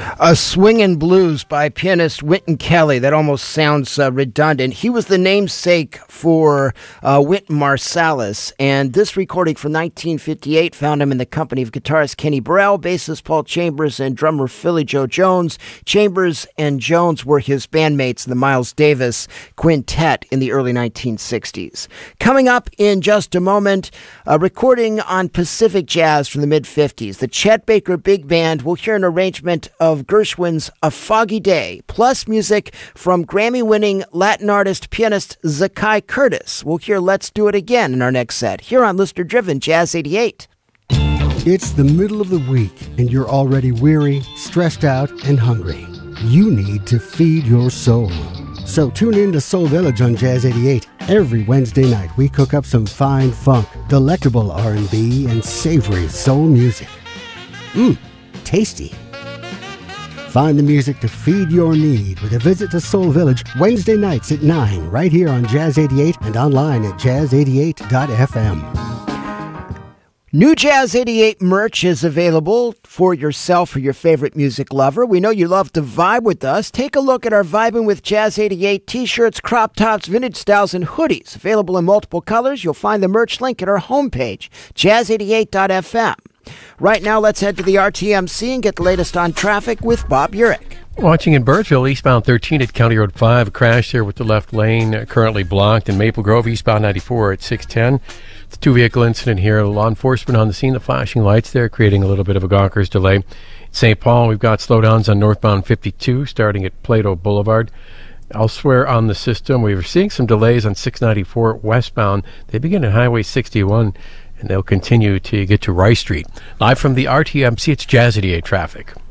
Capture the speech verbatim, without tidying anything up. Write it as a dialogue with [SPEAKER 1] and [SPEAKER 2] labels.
[SPEAKER 1] A Swingin' Blues by pianist Wynton Kelly. That almost sounds uh, redundant. He was the namesake for uh, Wynton Marsalis, and this recording from nineteen fifty-eight found him in the company of guitarist Kenny Burrell, bassist Paul Chambers, and drummer Philly Joe Jones. Chambers and Jones were his bandmates in the Miles Davis Quintet in the early nineteen sixties. Coming up in just a moment, a recording on Pacific Jazz from the mid-fifties. The Chet Baker Big Band will hear an arrangement of Gershwin's A Foggy Day, plus music from Grammy-winning Latin artist pianist Zakai Curtis. We'll hear Let's Do It Again in our next set, here on Listener-Driven Jazz eighty-eight.
[SPEAKER 2] It's the middle of the week, and you're already weary, stressed out, and hungry. You need to feed your soul. So tune in to Soul Village on Jazz eighty-eight. Every Wednesday night, we cook up some fine funk, delectable R and B, and savory soul music. Mmm, tasty. Find the music to feed your need with a visit to Soul Village Wednesday nights at nine, right here on Jazz eighty-eight and online at jazz eighty-eight dot f m.
[SPEAKER 1] New Jazz eighty-eight merch is available for yourself or your favorite music lover. We know you love to vibe with us. Take a look at our Vibing with Jazz eighty-eight t-shirts, crop tops, vintage styles, and hoodies. Available in multiple colors. You'll find the merch link at our homepage, jazz eighty-eight dot f m. Right now, let's head to the R T M C and get the latest on traffic with Bob Urich.
[SPEAKER 3] Watching in Burnsville, eastbound thirteen at County Road five, a crash there with the left lane uh, currently blocked. In Maple Grove, eastbound ninety-four at six ten. It's a two-vehicle incident here. Law enforcement on the scene, the flashing lights there, creating a little bit of a Gonkers delay. In Saint Paul, we've got slowdowns on northbound fifty-two, starting at Plato Boulevard. Elsewhere on the system, we were seeing some delays on six ninety-four westbound. They begin at Highway sixty-one, and they'll continue to get to Rice Street. Live from the R T M C, it's Jazz eighty-eight traffic.